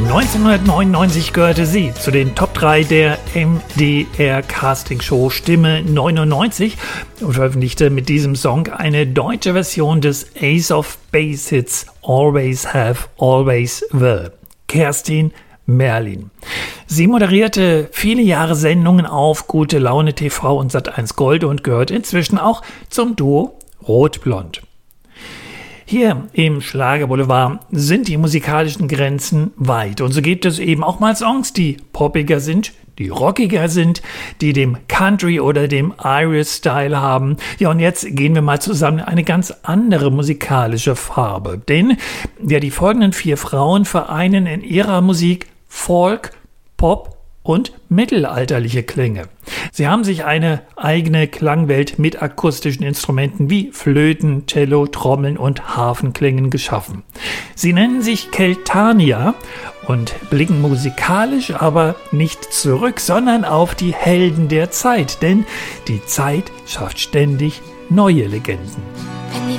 1999 gehörte sie zu den Top 3 der MDR Castingshow Stimme 99 und veröffentlichte mit diesem Song eine deutsche Version des Ace of Base Hits Always Have, Always Will. Kerstin Merlin. Sie moderierte viele Jahre Sendungen auf Gute Laune TV und Sat.1 Gold und gehört inzwischen auch zum Duo Rot-Blond. Hier im Schlagerboulevard sind die musikalischen Grenzen weit und so gibt es eben auch mal Songs, die poppiger sind, die rockiger sind, die dem Country oder dem Irish-Style haben. Ja, und jetzt gehen wir mal zusammen in eine ganz andere musikalische Farbe. Denn die folgenden 4 Frauen vereinen in ihrer Musik Folk, Pop und mittelalterliche Klänge. Sie haben sich eine eigene Klangwelt mit akustischen Instrumenten wie Flöten, Cello, Trommeln und Harfenklängen geschaffen. Sie nennen sich Keltania und blicken musikalisch aber nicht zurück, sondern auf die Helden der Zeit, denn die Zeit schafft ständig neue Legenden.